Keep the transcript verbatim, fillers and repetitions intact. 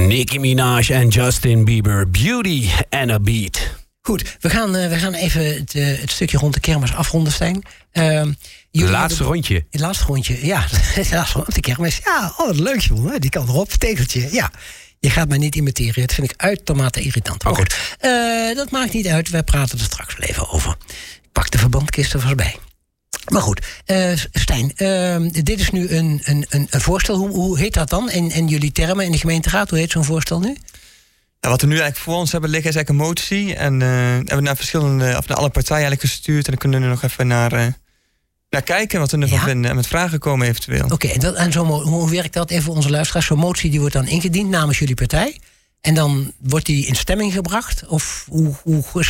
Nicki Minaj en Justin Bieber, Beauty and a Beat. Goed, we gaan, uh, we gaan even het, uh, het stukje rond de kermis afronden, Stijn. Uh, het laatste hebben, rondje. Het laatste rondje, ja. Het laatste rondje, de kermis. Ja, oh, wat leuk, jongen. Die kan erop, tegeltje, ja. Je gaat mij niet imiteren, dat vind ik uitermate irritant. Maar goed, uh, dat maakt niet uit, wij praten er straks wel even over. Ik pak de verbandkist er vast bij. Maar goed, uh, Stijn, uh, dit is nu een, een, een, een voorstel. Hoe, hoe heet dat dan in, in jullie termen in de gemeenteraad? Hoe heet zo'n voorstel nu? Nou, wat we nu eigenlijk voor ons hebben liggen is eigenlijk een motie. En uh, hebben we naar verschillende, of naar alle partijen eigenlijk gestuurd. En dan kunnen we er nog even naar, uh, naar kijken wat we ervan ja? vinden. En met vragen komen eventueel. Oké, okay, en, dat, en zo, hoe werkt dat even voor onze luisteraars? Zo'n motie die wordt dan ingediend namens jullie partij. En dan wordt die in stemming gebracht? Of hoe, hoe